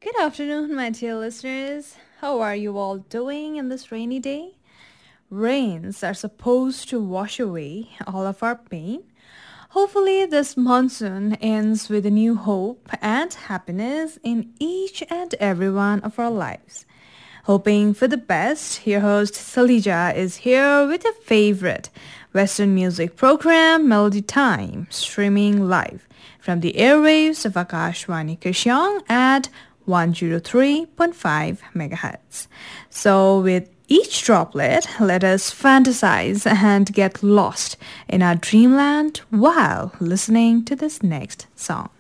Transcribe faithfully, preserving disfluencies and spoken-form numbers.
Good afternoon, my dear listeners. How are you all doing in this rainy day? Rains are supposed to wash away all of our pain. Hopefully, this monsoon ends with a new hope and happiness in each and every one of our lives. Hoping for the best, your host Salija is here with your favorite Western music program, Melody Time, streaming live from the airwaves of Akashwani Kishyong at one oh three point five megahertz. So with each droplet, let us fantasize and get lost in our dreamland while listening to this next song.